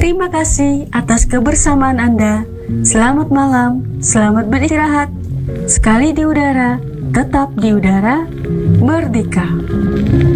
Terima kasih atas kebersamaan Anda. Selamat malam, selamat beristirahat. Sekali di udara, tetap di udara, merdeka.